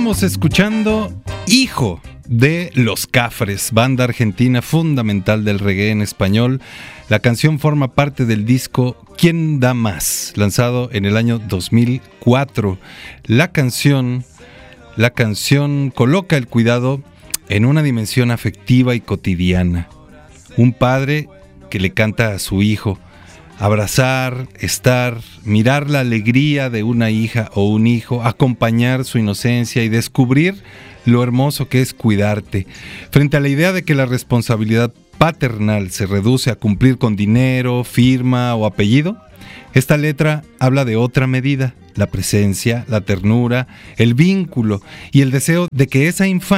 Estamos escuchando Hijo de Los Cafres, banda argentina fundamental del reggae en español. La canción forma parte del disco ¿Quién da más?, lanzado en el año 2004. La canción coloca el cuidado en una dimensión afectiva y cotidiana. Un padre que le canta a su hijo, abrazar, estar, mirar la alegría de una hija o un hijo, acompañar su inocencia y descubrir lo hermoso que es cuidarte. Frente a la idea de que la responsabilidad paternal se reduce a cumplir con dinero, firma o apellido, esta letra habla de otra medida: la presencia, la ternura, el vínculo y el deseo de que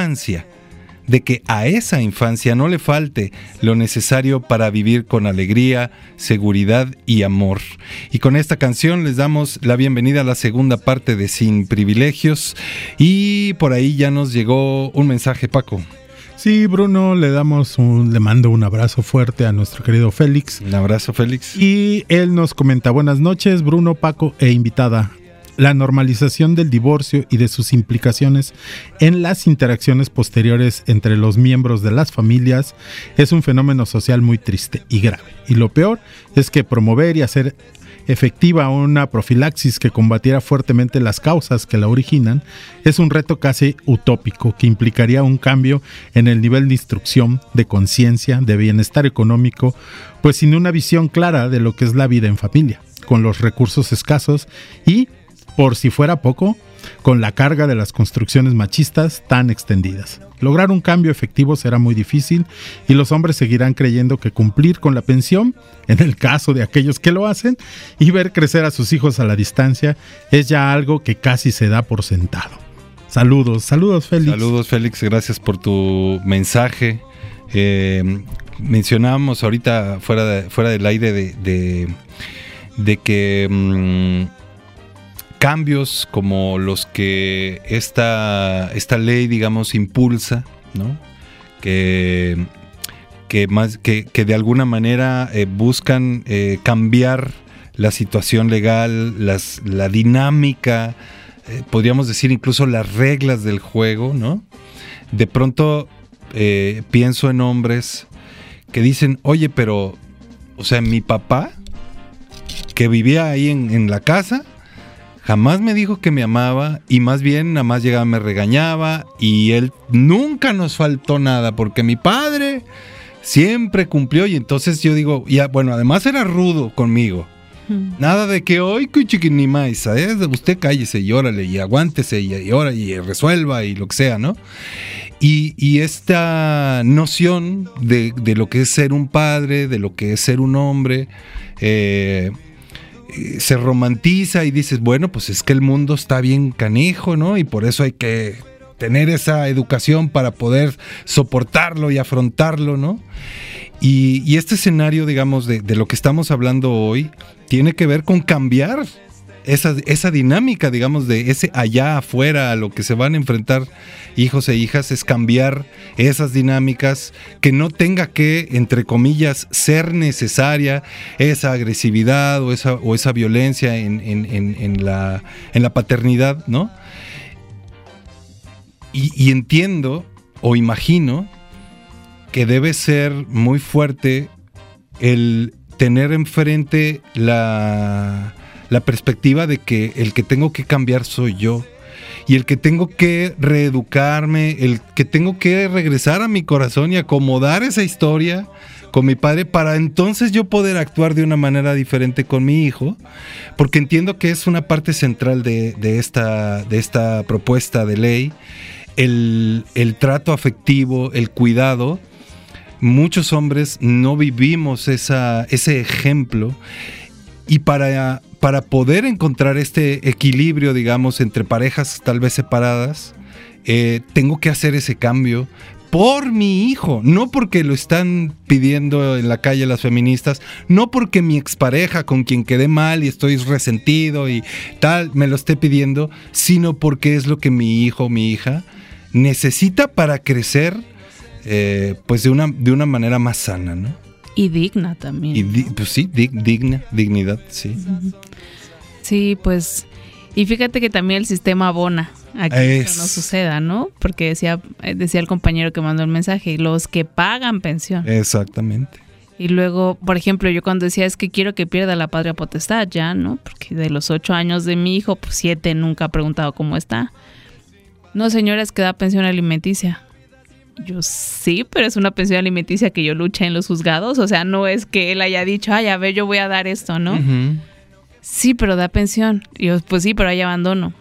a esa infancia no le falte lo necesario para vivir con alegría, seguridad y amor. Y con esta canción les damos la bienvenida a la segunda parte de Sin Privilegios. Y por ahí ya nos llegó un mensaje, Paco. Sí, Bruno, le mando un abrazo fuerte a nuestro querido Félix. Un abrazo, Félix. Y él nos comenta: buenas noches, Bruno, Paco e invitada. La normalización del divorcio y de sus implicaciones en las interacciones posteriores entre los miembros de las familias es un fenómeno social muy triste y grave. Y lo peor es que promover y hacer efectiva una profilaxis que combatiera fuertemente las causas que la originan es un reto casi utópico que implicaría un cambio en el nivel de instrucción, de conciencia, de bienestar económico, pues sin una visión clara de lo que es la vida en familia, con los recursos escasos y, por si fuera poco, con la carga de las construcciones machistas tan extendidas. Lograr un cambio efectivo será muy difícil y los hombres seguirán creyendo que cumplir con la pensión, en el caso de aquellos que lo hacen, y ver crecer a sus hijos a la distancia es ya algo que casi se da por sentado. Saludos Félix. Saludos, Félix, gracias por tu mensaje. Mencionábamos ahorita fuera del aire de que cambios como los que esta ley, digamos, impulsa, ¿no? Que de alguna manera buscan cambiar la situación legal, la dinámica, podríamos decir incluso las reglas del juego, ¿no? De pronto pienso en hombres que dicen: oye, pero, o sea, mi papá, que vivía ahí en la casa, jamás me dijo que me amaba, y más bien nada más llegaba, me regañaba, y él nunca nos faltó nada porque mi padre siempre cumplió. Y entonces yo digo, ya, bueno, además era rudo conmigo. Nada de que hoy ni más, usted cállese y órale y aguántese y órale y resuelva y lo que sea, ¿no? Y esta noción de lo que es ser un padre, de lo que es ser un hombre, se romantiza y dices, bueno, pues es que el mundo está bien canijo, ¿no? Y por eso hay que tener esa educación para poder soportarlo y afrontarlo, ¿no? Y este escenario, digamos, de lo que estamos hablando hoy, tiene que ver con cambiar esa dinámica, digamos, de ese allá afuera a lo que se van a enfrentar hijos e hijas, es cambiar esas dinámicas, que no tenga que, entre comillas, ser necesaria esa agresividad o esa violencia en la paternidad, ¿no? Y entiendo o imagino que debe ser muy fuerte el tener enfrente la perspectiva de que el que tengo que cambiar soy yo, y el que tengo que reeducarme, el que tengo que regresar a mi corazón y acomodar esa historia con mi padre para entonces yo poder actuar de una manera diferente con mi hijo, porque entiendo que es una parte central de esta propuesta de ley, el trato afectivo, el cuidado. Muchos hombres no vivimos ese ejemplo, y para poder encontrar este equilibrio, digamos, entre parejas tal vez separadas, tengo que hacer ese cambio por mi hijo, no porque lo están pidiendo en la calle las feministas, no porque mi expareja con quien quedé mal y estoy resentido y tal me lo esté pidiendo, sino porque es lo que mi hijo o mi hija necesita para crecer, pues de una manera más sana, ¿no? Y digna también. Pues sí, dignidad, sí. Sí, pues Y fíjate que también el sistema abona a que eso no suceda, ¿no? Porque decía el compañero que mandó el mensaje, los que pagan pensión. Exactamente. Y luego, por ejemplo, yo cuando decía es que quiero que pierda la patria potestad ya, ¿no? Porque de los 8 años de mi hijo, pues 7 nunca ha preguntado cómo está. No, señora, es que da pensión alimenticia. Yo sí, pero es una pensión alimenticia que yo luché en los juzgados. O sea, no es que él haya dicho, ay, a ver, yo voy a dar esto, ¿no? Uh-huh. Sí, pero da pensión. Y yo, pues sí, pero hay abandono.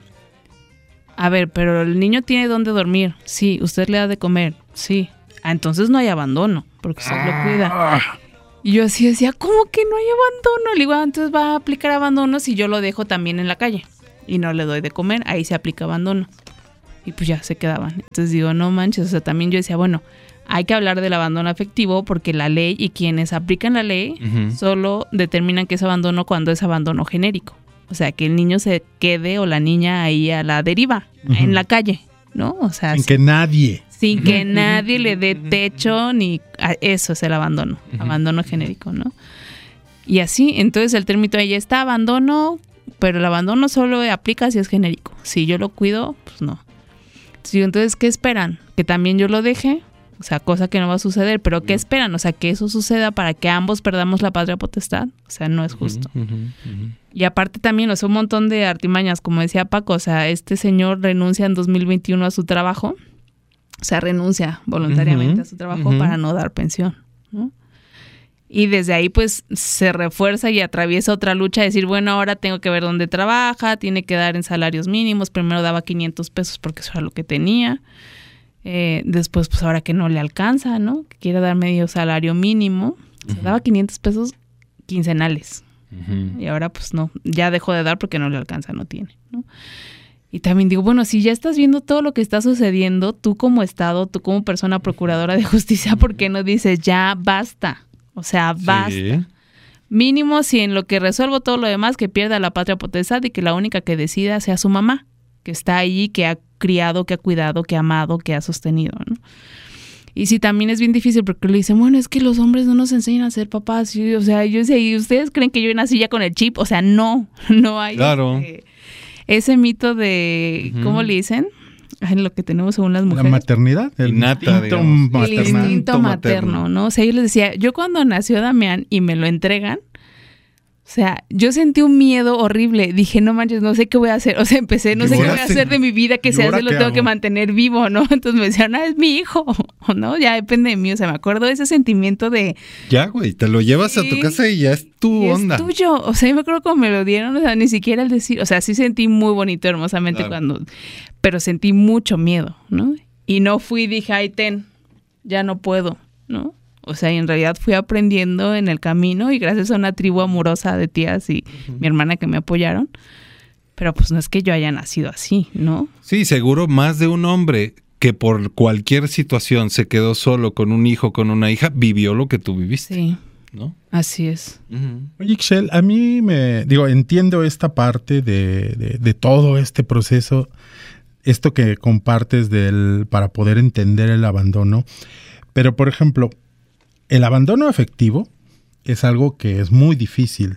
A ver, pero el niño tiene dónde dormir. Sí, usted le da de comer. Sí. Ah, entonces no hay abandono, porque usted lo cuida. Y yo así decía, ¿cómo que no hay abandono? Le digo, entonces va a aplicar abandono si yo lo dejo también en la calle y no le doy de comer, ahí se aplica abandono. Y pues ya se quedaban. Entonces digo, no manches, o sea, también yo decía, bueno, hay que hablar del abandono afectivo porque la ley y quienes aplican la ley uh-huh. solo determinan que es abandono cuando es abandono genérico. O sea, que el niño se quede o la niña ahí a la deriva, uh-huh. en la calle, ¿no? O sea, sin que nadie le dé techo ni... Eso es el abandono, uh-huh. abandono genérico, ¿no? Y así, entonces el término ahí está abandono, pero el abandono solo aplica si es genérico. Si yo lo cuido, pues no. Sí, entonces, ¿qué esperan? ¿Que también yo lo deje? O sea, cosa que no va a suceder, pero ¿qué esperan? O sea, que eso suceda para que ambos perdamos la patria potestad. O sea, no es justo. Uh-huh, uh-huh. Y aparte también, o sea, un montón de artimañas, como decía Paco, o sea, este señor renuncia en 2021 a su trabajo, o sea, renuncia voluntariamente uh-huh, a su trabajo uh-huh. para no dar pensión, ¿no? Y desde ahí, pues, se refuerza y atraviesa otra lucha de decir, bueno, ahora tengo que ver dónde trabaja, tiene que dar en salarios mínimos, primero daba 500 pesos porque eso era lo que tenía, después, pues, ahora que no le alcanza, ¿no? Que quiere dar medio salario mínimo, uh-huh. se daba 500 pesos quincenales, uh-huh. y ahora, pues, no, ya dejó de dar porque no le alcanza, no tiene, ¿no? Y también digo, bueno, si ya estás viendo todo lo que está sucediendo, tú como Estado, tú como persona procuradora de justicia, ¿por qué no dices ya basta? O sea, basta. Sí. Mínimo, si en lo que resuelvo todo lo demás, que pierda la patria potestad y que la única que decida sea su mamá, que está ahí, que ha criado, que ha cuidado, que ha amado, que ha sostenido, ¿no? Y sí, también es bien difícil porque le dicen, bueno, es que los hombres no nos enseñan a ser papás. Y, o sea, yo sé, ¿y ustedes creen que yo nací ya con el chip? O sea, no hay claro. Ese mito de, uh-huh. ¿cómo le dicen? En lo que tenemos según las mujeres. La maternidad, el instinto materno, ¿no? O sea, yo les decía, yo cuando nació Damián y me lo entregan, o sea, yo sentí un miedo horrible. Dije, no manches, no sé qué voy a hacer. O sea, empecé, no sé qué voy a hacer de mi vida, que se hace, lo tengo que mantener vivo, ¿no? Entonces me decían, es mi hijo, ¿no? Ya depende de mí. O sea, me acuerdo de ese sentimiento de... Ya, güey, te lo llevas a tu casa y ya es tu onda. Es tuyo. O sea, yo me acuerdo cómo me lo dieron, o sea, ni siquiera el decir... O sea, sí sentí muy bonito, hermosamente cuando... Pero sentí mucho miedo, ¿no? Y no fui y dije, ay, ya no puedo, ¿no? O sea, y en realidad fui aprendiendo en el camino y gracias a una tribu amorosa de tías y uh-huh. mi hermana que me apoyaron. Pero pues no es que yo haya nacido así, ¿no? Sí, seguro más de un hombre que por cualquier situación se quedó solo con un hijo, con una hija, vivió lo que tú viviste. Sí, ¿no? Así es. Uh-huh. Oye, Ixchel, a mí entiendo esta parte de todo este proceso, esto que compartes para poder entender el abandono, pero por ejemplo, el abandono afectivo es algo que es muy difícil.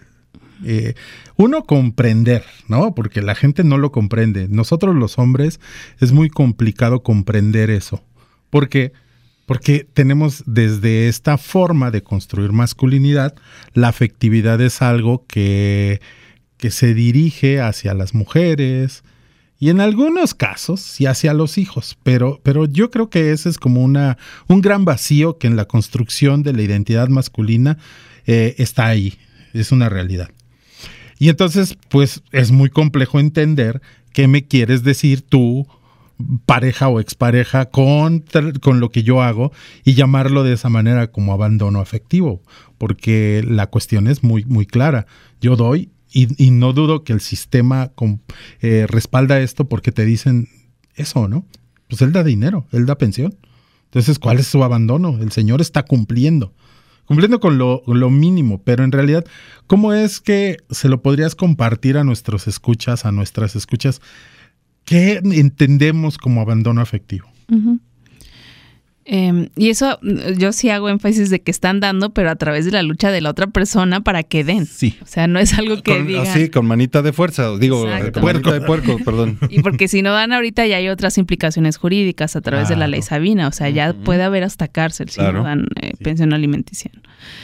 Uno comprender, ¿no? Porque la gente no lo comprende. Nosotros los hombres es muy complicado comprender eso. ¿Por qué? Porque tenemos desde esta forma de construir masculinidad, la afectividad es algo que se dirige hacia las mujeres y en algunos casos sí hacia los hijos, pero yo creo que ese es como un gran vacío que en la construcción de la identidad masculina está ahí, es una realidad. Y entonces, pues es muy complejo entender qué me quieres decir tú, pareja o expareja, con lo que yo hago y llamarlo de esa manera como abandono afectivo, porque la cuestión es muy, muy clara. Yo doy y no dudo que el sistema respalda esto porque te dicen eso, ¿no? Pues él da dinero, él da pensión. Entonces, ¿cuál es su abandono? El señor está cumpliendo con lo mínimo, pero en realidad, ¿cómo es que se lo podrías compartir a nuestras escuchas? ¿Qué entendemos como abandono afectivo? Uh-huh. Y eso yo sí hago énfasis de que están dando, pero a través de la lucha de la otra persona para que den. Sí. O sea, no es algo que digan. Así, con manita de fuerza, digo, Exacto. con manita de puerco, perdón. Y porque si no dan ahorita ya hay otras implicaciones jurídicas a través de la ley Sabina. O sea, ya puede haber hasta cárcel si no dan pensión alimenticia.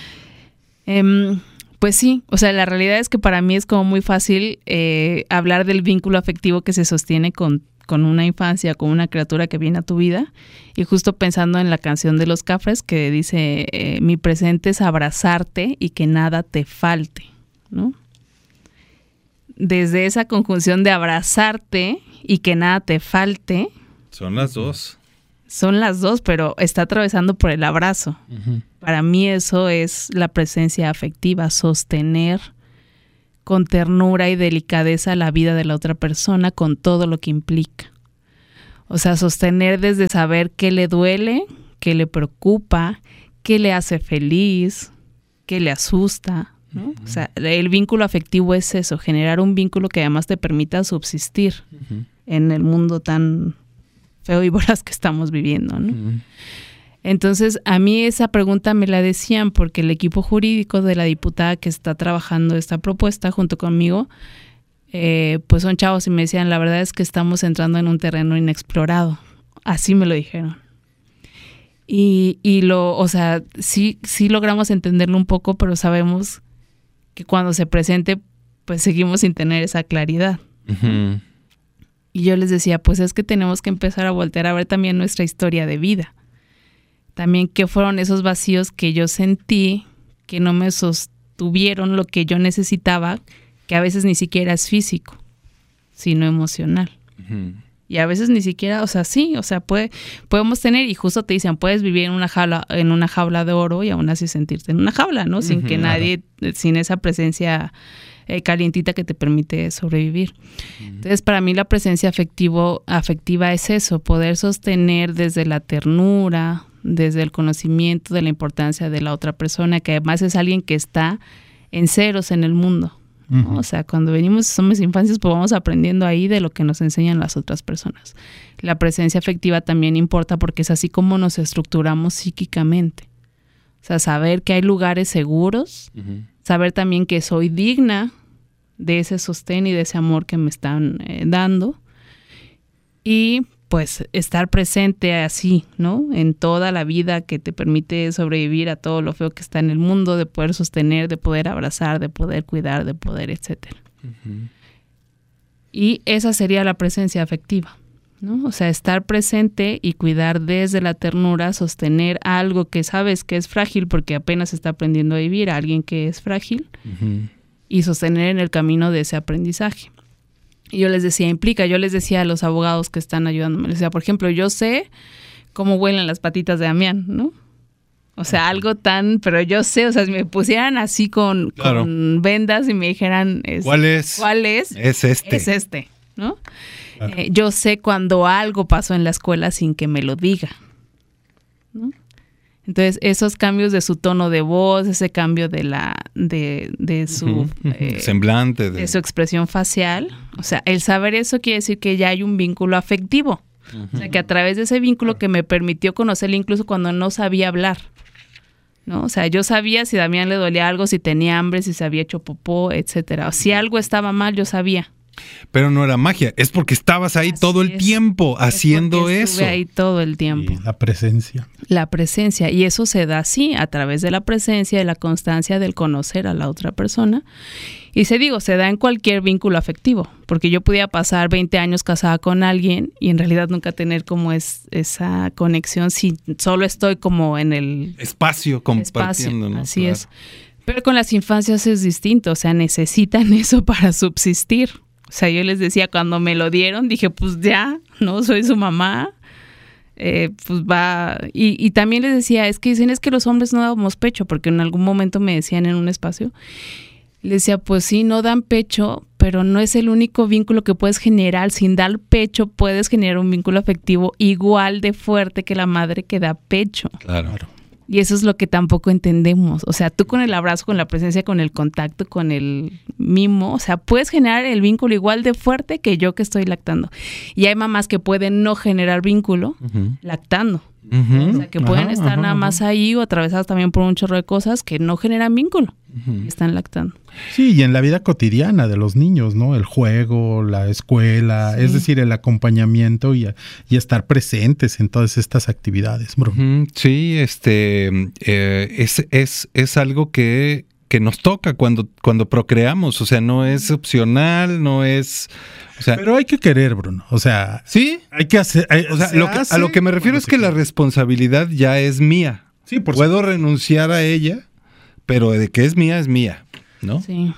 Pues sí, o sea, la realidad es que para mí es como muy fácil hablar del vínculo afectivo que se sostiene con una infancia, con una criatura que viene a tu vida. Y justo pensando en la canción de Los Cafres que dice, mi presente es abrazarte y que nada te falte, ¿no? Desde esa conjunción de abrazarte y que nada te falte. Son las dos. Son las dos, pero está atravesando por el abrazo. Uh-huh. Para mí eso es la presencia afectiva, sostener con ternura y delicadeza la vida de la otra persona con todo lo que implica. O sea, sostener desde saber qué le duele, qué le preocupa, qué le hace feliz, qué le asusta, ¿no? Uh-huh. O sea, el vínculo afectivo es eso, generar un vínculo que además te permita subsistir uh-huh. en el mundo tan feo y voraz que estamos viviendo, ¿no? Uh-huh. Entonces, a mí esa pregunta me la decían porque el equipo jurídico de la diputada que está trabajando esta propuesta junto conmigo, pues son chavos y me decían, la verdad es que estamos entrando en un terreno inexplorado. Así me lo dijeron. O sea, sí logramos entenderlo un poco, pero sabemos que cuando se presente, pues seguimos sin tener esa claridad. Uh-huh. Y yo les decía, pues es que tenemos que empezar a voltear a ver también nuestra historia de vida. También qué fueron esos vacíos que yo sentí, que no me sostuvieron lo que yo necesitaba, que a veces ni siquiera es físico, sino emocional. Uh-huh. Y a veces ni siquiera, o sea, sí, o sea, podemos tener, y justo te dicen, puedes vivir en una jaula de oro y aún así sentirte en una jaula, ¿no? Sin que nadie, sin esa presencia calientita que te permite sobrevivir. Entonces, para mí la presencia afectiva es eso, poder sostener desde la ternura, desde el conocimiento de la importancia de la otra persona, que además es alguien que está en ceros en el mundo, ¿no? Uh-huh. O sea, cuando somos infancias, pues vamos aprendiendo ahí de lo que nos enseñan las otras personas. La presencia afectiva también importa porque es así como nos estructuramos psíquicamente. O sea, saber que hay lugares seguros, uh-huh. saber también que soy digna de ese sostén y de ese amor que me están dando, y pues estar presente así, ¿no? En toda la vida que te permite sobrevivir a todo lo feo que está en el mundo, de poder sostener, de poder abrazar, de poder cuidar, de poder, etcétera. Uh-huh. Y esa sería la presencia afectiva, ¿no? O sea, estar presente y cuidar desde la ternura, sostener algo que sabes que es frágil porque apenas está aprendiendo a vivir, a alguien que es frágil, uh-huh. y sostener en el camino de ese aprendizaje. Y yo les decía a los abogados que están ayudándome, les decía, por ejemplo, yo sé cómo huelen las patitas de Damián, ¿no? O sea, algo pero yo sé, o sea, si me pusieran así con vendas y me dijeran, ¿cuál es? Es este, ¿no? Claro. Yo sé cuando algo pasó en la escuela sin que me lo diga, ¿no? Entonces, esos cambios de su tono de voz, ese cambio de su semblante, de su expresión facial, o sea, el saber eso quiere decir que ya hay un vínculo afectivo. Uh-huh. O sea, que a través de ese vínculo que me permitió conocerle incluso cuando no sabía hablar, ¿no? O sea, yo sabía si a Damián le dolía algo, si tenía hambre, si se había hecho popó, etcétera. O si algo estaba mal, yo sabía. Pero no era magia, es porque estabas ahí todo el tiempo haciendo eso. Estuve ahí todo el tiempo. Sí, la presencia. La presencia, y eso se da así, a través de la presencia, de la constancia del conocer a la otra persona. Y se da en cualquier vínculo afectivo, porque yo podía pasar 20 años casada con alguien y en realidad nunca tener como esa conexión si solo estoy como en el espacio compartiendo, ¿no? Así es. Pero con las infancias es distinto, o sea, necesitan eso para subsistir. O sea, yo les decía, cuando me lo dieron, dije, pues ya, ¿no? Soy su mamá, pues va. Y también les decía, es que los hombres no damos pecho, porque en algún momento me decían en un espacio, les decía, pues sí, no dan pecho, pero no es el único vínculo que puedes generar. Sin dar pecho puedes generar un vínculo afectivo igual de fuerte que la madre que da pecho. Claro. Y eso es lo que tampoco entendemos. O sea, tú con el abrazo, con la presencia, con el contacto, con el mimo, o sea, puedes generar el vínculo igual de fuerte que yo que estoy lactando. Y hay mamás que pueden no generar vínculo lactando. Ujú. O sea, que pueden estar nada más ahí o atravesados también por un chorro de cosas que no generan vínculo. Y están lactando. Sí, y en la vida cotidiana de los niños, ¿no? El juego, la escuela, Sí. es decir, el acompañamiento y estar presentes en todas estas actividades, bro. Ujú. Sí, es algo que nos toca cuando procreamos, o sea, no es opcional, no es, o sea, Pero hay que querer, Bruno. O sea, sí, hay que hacer. o sea, a lo que me refiero es que la responsabilidad ya es mía. Sí, por Puedo renunciar a ella, pero de que es mía, ¿no? Sí.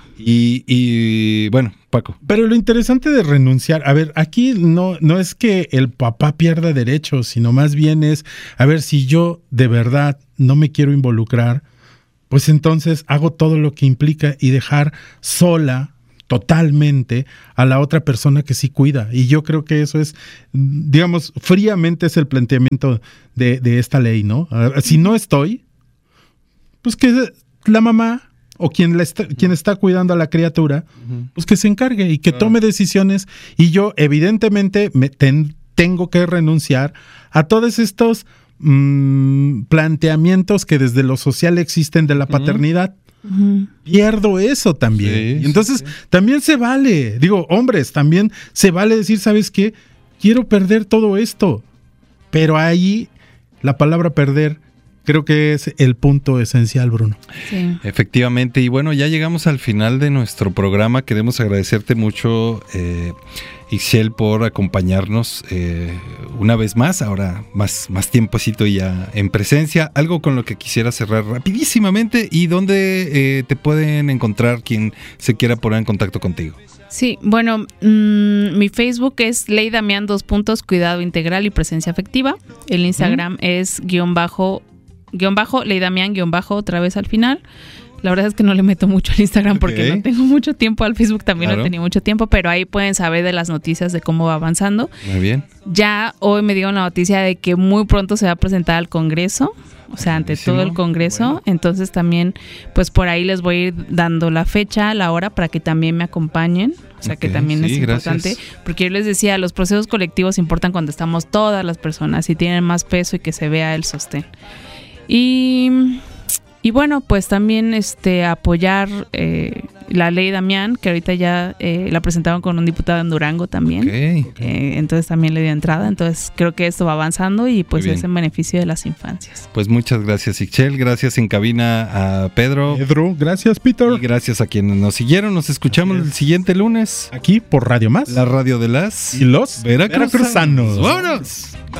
Y bueno, Paco. Pero lo interesante de renunciar, a ver, aquí no es que el papá pierda derechos, sino más bien es, a ver, si yo de verdad no me quiero involucrar, pues entonces hago todo lo que implica y dejar sola totalmente a la otra persona que sí cuida. Y yo creo que eso es, digamos, fríamente es el planteamiento de esta ley, ¿no? Si no estoy, pues que la mamá o quien está cuidando a la criatura, pues que se encargue y que tome decisiones. Y yo, evidentemente, tengo que renunciar a todos estos planteamientos que desde lo social existen de la paternidad. Pierdo eso también. Sí, y entonces sí. también se vale, digo, hombres, también se vale decir, ¿sabes qué? Quiero perder todo esto. Pero ahí la palabra perder creo que es el punto esencial, Bruno. Sí. Efectivamente, y bueno, ya llegamos al final de nuestro programa. Queremos agradecerte mucho, Ixchel, por acompañarnos una vez más, ahora más tiempocito ya en presencia. Algo con lo que quisiera cerrar rapidísimamente y dónde te pueden encontrar quien se quiera poner en contacto contigo. Sí, bueno, mi Facebook es Ley Damián Cuidado Integral y Presencia Afectiva. El Instagram es _ Ley Damián _ otra vez al final. La verdad es que no le meto mucho al Instagram porque no tengo mucho tiempo. Al Facebook también no tenía mucho tiempo, pero ahí pueden saber de las noticias de cómo va avanzando. Muy bien. Ya hoy me dieron la noticia de que muy pronto se va a presentar al Congreso, o sea, ante todo el Congreso. Bueno. Entonces también, pues por ahí les voy a ir dando la fecha, la hora, para que también me acompañen. O sea, que también es importante. Gracias. Porque yo les decía, los procesos colectivos importan cuando estamos todas las personas y tienen más peso y que se vea el sostén. Y bueno, pues también apoyar la ley Damián, que ahorita ya la presentaron con un diputado en Durango también. Okay. Entonces también le dio entrada. Entonces creo que esto va avanzando y pues es en beneficio de las infancias. Pues muchas gracias, Ixchel. Gracias en cabina a Pedro. Gracias, Peter. Y gracias a quienes nos siguieron. Nos escuchamos el siguiente lunes. Aquí por Radio Más. La radio de las y los Veracruzanos. ¡Vámonos!